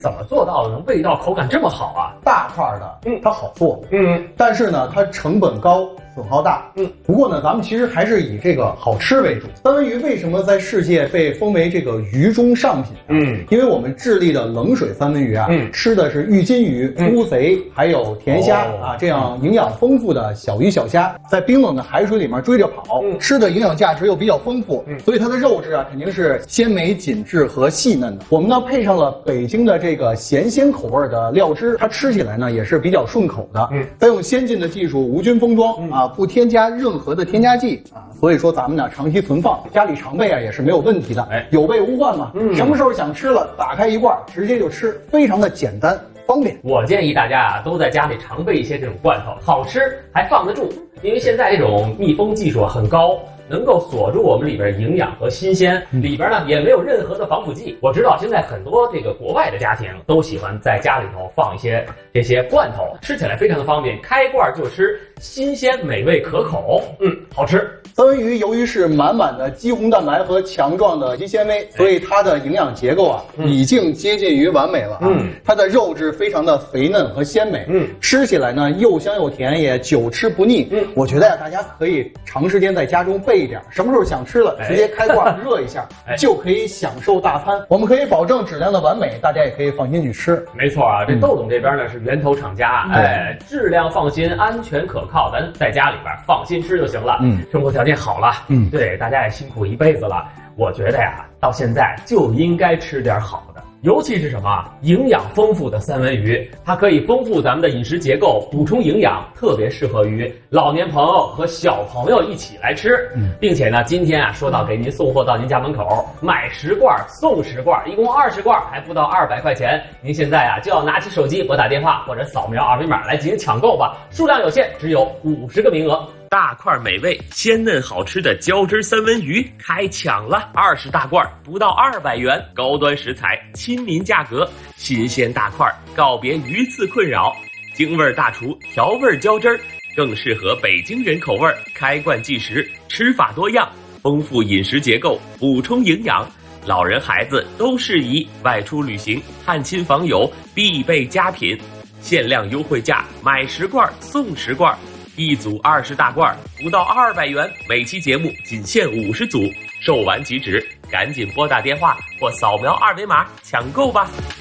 怎么做到的能味道口感这么好啊？ 大块的，它好做，但是呢，它成本高，损耗大，不过呢，咱们其实还是以这个好吃为主。三文鱼为什么在世界被封为这个鱼中上品？因为我们智利的冷水三文鱼啊，吃的是玉金鱼、乌贼还有甜虾啊，这样营养丰富的小鱼小虾，在冰冷的海水里面追着跑，吃的营养价值又比较丰富，所以它的肉质啊肯定是鲜美紧致和细嫩的。我们呢配上了北京的这个咸鲜口味的料汁，它吃起来呢也是比较顺口的。再用先进的技术无菌封装啊，不添加任何的添加剂啊，所以说咱们呢长期存放，家里常备啊也是没有问题的。有备无患嘛，什么时候想吃了，打开一罐直接就吃，非常的简单方便。 我建议大家啊都在家里常备一些这种罐头，好吃还放得住，因为现在这种密封技术很高，能够锁住我们里边营养和新鲜，里边呢也没有任何的防腐剂。我知道现在很多这个国外的家庭都喜欢在家里头放一些这些罐头，吃起来非常的方便，开罐就吃，新鲜美味可口，好吃。 三文鱼由于是满满的肌红蛋白和强壮的肌纤维，所以它的营养结构啊已经接近于完美了啊。它的肉质非常的肥嫩和鲜美，吃起来呢又香又甜，也久吃不腻。我觉得呀，大家可以长时间在家中备一点，什么时候想吃了直接开罐热一下，就可以享受大餐。我们可以保证质量的完美，大家也可以放心去吃。 没错啊，这窦总这边呢是源头厂家，质量放心，安全可靠，咱在家里边放心吃就行了。生活条件好了，对，大家也辛苦一辈子了，我觉得呀，到现在就应该吃点好的。尤其是什么营养丰富的三文鱼，它可以丰富咱们的饮食结构，补充营养，特别适合于老年朋友和小朋友一起来吃。并且呢，今天啊说到给您送货到您家门口，买10罐送10罐，一共20罐，还不到200块钱。您现在啊就要拿起手机拨打电话或者扫描二维码来进行抢购吧，数量有限，只有50个名额。大块美味、鲜嫩好吃的胶汁三文鱼开抢了，20大罐不到200元，高端食材，亲民价格，新鲜大块，告别鱼刺困扰，京味大厨调味胶汁，更适合北京人口味，开罐即食，吃法多样，丰富饮食结构，补充营养，老人孩子都适宜，外出旅行、探亲访友必备佳品，限量优惠价，买10罐送10罐。一组20大罐，不到200元，每期节目仅限50组，售完即止，赶紧拨打电话或扫描二维码抢购吧。